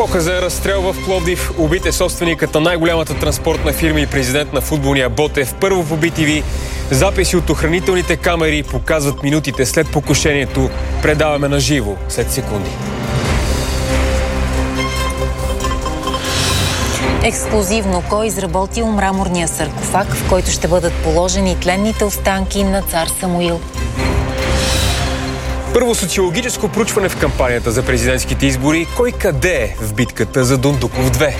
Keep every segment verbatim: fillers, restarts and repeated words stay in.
Показа разстрел в Пловдив. Убит е собственикът на най-голямата транспортна фирма и президент на футболния Ботев. Първо по Би Ти Ви. Записи от охранителните камери показват минутите след покушението. Предаваме на живо след секунди. Ексклузивно кой изработил мраморния саркофаг, в който ще бъдат положени тленните останки на цар Самуил. Първо социологическо проучване в кампанията за президентските избори. Кой къде е в битката за Дундуков две?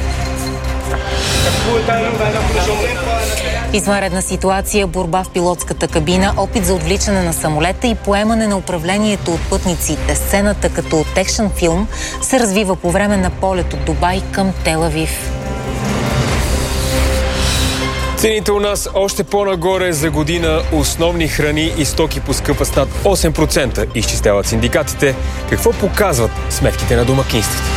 Извънредна ситуация, борба в пилотската кабина, опит за отвличане на самолета и поемане на управлението от пътниците. Сцената като от екшън филм се развива по време на полет от Дубай към Тел Авив. Цените у нас още по-нагоре за година. Основни храни и стоки поскъпват с над осем процента, изчисляват синдикатите. Какво показват сметките на домакинствата?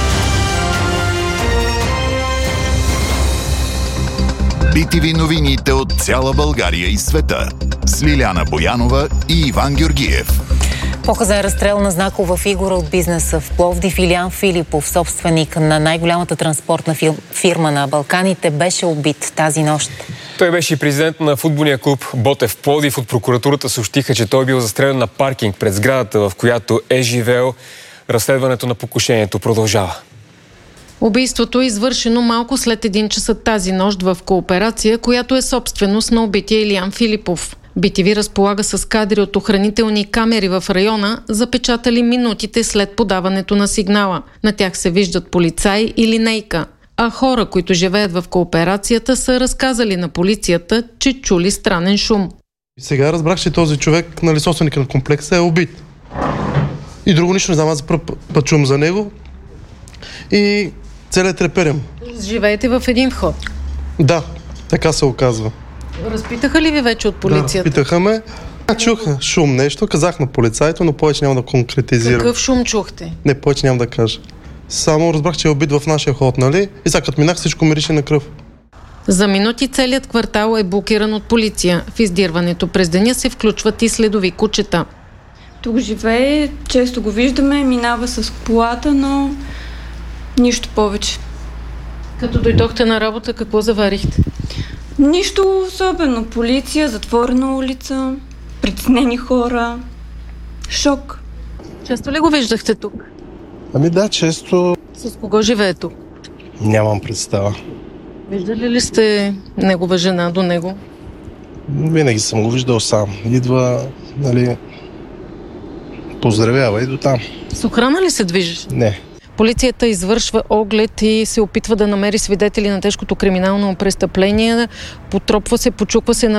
Би Ти Ви новините от цяла България и света с Лиляна Боянова и Иван Георгиев. Показа разстрел на знакова фигура от бизнеса в Пловдив. Илиян Филипов, собственик на най-голямата транспортна фирма на Балканите, беше убит тази нощ. Той беше и президент на футболния клуб Ботев Пловдив. От прокуратурата съобщиха, че той бил застрелян на паркинг пред сградата, в която е живеел. Разследването на покушението продължава. Убийството е извършено малко след един час тази нощ в кооперация, която е собственост на убития Илиян Филипов. Би Ти Ви разполага с кадри от охранителни камери в района, запечатали минутите след подаването на сигнала. На тях се виждат полицаи и линейка. А хора, които живеят в кооперацията, са разказали на полицията, че чули странен шум. Сега разбрах, че този човек, нали, собственика на комплекса, е убит. И друго нищо не знам, аз за първ път чувам за него. И целият треперем. Живеете в един вход? Да, така се оказва. Разпитаха ли ви вече от полицията? Да, разпитаха ме. Чух шум нещо, казах на полицайто, но повече няма да конкретизирам. Какъв шум чухте? Не, повече няма да кажа. Само разбрах, че е убит в нашия ход, нали? И сега като минах, всичко мирише на кръв. За минути целият квартал е блокиран от полиция. В издирването през деня се включват и следови кучета. Тук живее, често го виждаме, минава с колата, но нищо повече. Като дойдохте на работа, какво заварихте? Нищо особено. Полиция, затворена улица, притеснени хора, шок. Често ли го виждахте тук? Ами да, често. С кого живее тук? Нямам представа. Виждали ли сте негова жена до него? Винаги съм го виждал сам. Идва, нали, поздравява и до там. С охрана ли се движиш? Не. Полицията извършва оглед и се опитва да намери свидетели на тежкото криминално престъпление. Потропва се, почуква се на